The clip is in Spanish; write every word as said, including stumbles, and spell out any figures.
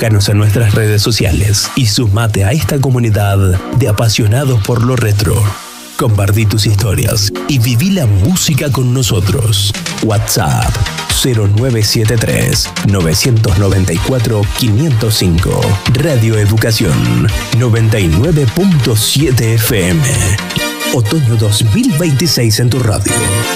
Búscanos en nuestras redes sociales y sumate a esta comunidad de apasionados por lo retro. Compartí tus historias y viví la música con nosotros. WhatsApp cero nueve siete tres, nueve nueve cuatro, cinco cero cinco. Radio Educación noventa y nueve punto siete F M. Otoño dos mil veintiséis en tu radio.